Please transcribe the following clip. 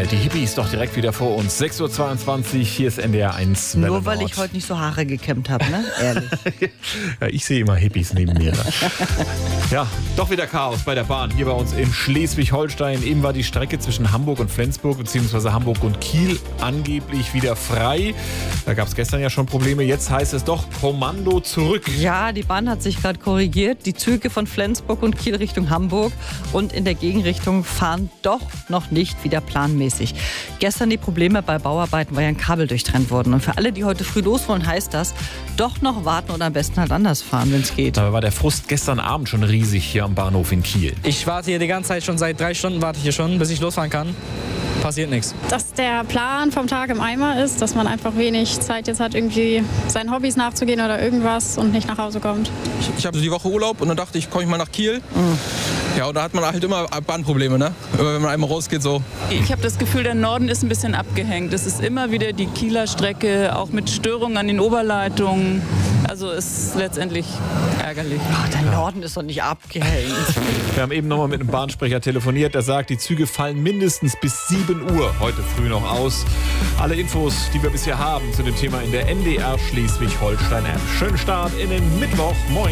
Die Hippies doch direkt wieder vor uns. 6:22 Uhr, hier ist NDR 1. Nur weil ich heute nicht so Haare gekämmt habe, ne? Ehrlich. Ja, ich sehe immer Hippies neben mir. Ja, doch wieder Chaos bei der Bahn hier bei uns in Schleswig-Holstein. Eben war die Strecke zwischen Hamburg und Flensburg bzw. Hamburg und Kiel angeblich wieder frei. Da gab es gestern ja schon Probleme. Jetzt heißt es doch Kommando zurück. Ja, die Bahn hat sich gerade korrigiert. Die Züge von Flensburg und Kiel Richtung Hamburg und in der Gegenrichtung fahren doch noch nicht wieder planmäßig. Gestern die Probleme bei Bauarbeiten, weil ja ein Kabel durchtrennt wurden. Und für alle, die heute früh los wollen, heißt das, doch noch warten oder am besten halt anders fahren, wenn es geht. Da war der Frust gestern Abend schon riesig hier am Bahnhof in Kiel. Ich warte hier die ganze Zeit, schon seit 3 Stunden warte ich hier schon, bis ich losfahren kann. Passiert nichts. Dass der Plan vom Tag im Eimer ist, dass man einfach wenig Zeit jetzt hat, irgendwie seinen Hobbys nachzugehen oder irgendwas und nicht nach Hause kommt. Ich habe die Woche Urlaub und dann dachte ich, komme ich mal nach Kiel. Ja, und da hat man halt immer Bahnprobleme, ne? Wenn man einmal rausgeht, so. Ich habe das Gefühl, der Norden ist ein bisschen abgehängt. Es ist immer wieder die Kieler Strecke, auch mit Störungen an den Oberleitungen. Also ist letztendlich ärgerlich. Ach, der Norden ist doch nicht abgehängt. Wir haben eben nochmal mit einem Bahnsprecher telefoniert. Der sagt, die Züge fallen mindestens bis 7 Uhr heute früh noch aus. Alle Infos, die wir bisher haben zu dem Thema in der NDR Schleswig-Holstein-App. Schönen Start in den Mittwoch. Moin.